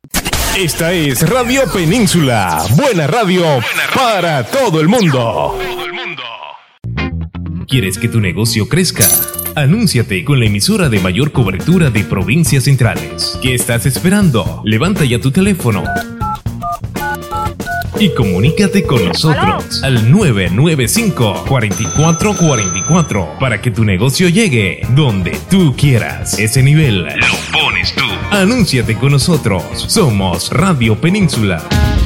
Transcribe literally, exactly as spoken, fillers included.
Esta es Radio Península, buena radio, buena radio para todo el mundo. Todo el mundo. ¿Quieres que tu negocio crezca? Anúnciate con la emisora de mayor cobertura de provincias centrales. ¿Qué estás esperando? Levanta ya tu teléfono y comunícate con nosotros al nueve nueve cinco, cuatro cuatro cuatro cuatro para que tu negocio llegue donde tú quieras. Ese nivel lo pones tú. Anúnciate con nosotros. Somos Radio Península.